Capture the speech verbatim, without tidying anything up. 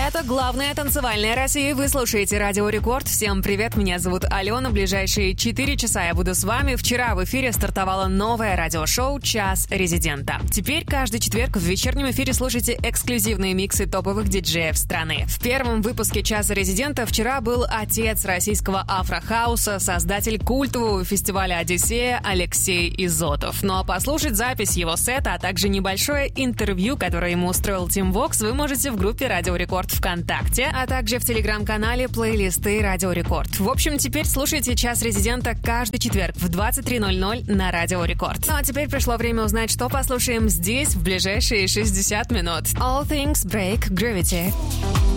Это главная танцевальная Россия. Вы слушаете Радио Рекорд. Всем привет, меня зовут Алена. Ближайшие четыре часа я буду с вами. Вчера в эфире стартовало новое радиошоу «Час резидента». Теперь каждый четверг в вечернем эфире слушайте эксклюзивные миксы топовых диджеев страны. В первом выпуске «Часа резидента» вчера был отец российского афрохауса, создатель культового фестиваля «Одиссея» Алексей Изотов. Ну а послушать запись его сета, а также небольшое интервью, которое ему устроил Team Vox, вы можете в группе Радио Рекорд ВКонтакте, а также в телеграм-канале плейлисты Радио Рекорд. В общем, теперь слушайте «Час резидента» каждый четверг в двадцать три ноль ноль на Радио Рекорд. Ну а теперь пришло время узнать, что послушаем здесь в ближайшие шестьдесят минут. All Things Break Gravity.